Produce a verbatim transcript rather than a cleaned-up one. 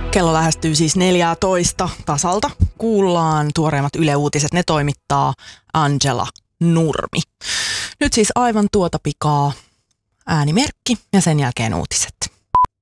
Kello lähestyy siis neljätoista tasalta. Kuullaan tuoreimmat Yle Uutiset. Ne toimittaa Angela Nurmi. Nyt siis aivan tuota pikaa äänimerkki ja sen jälkeen uutiset.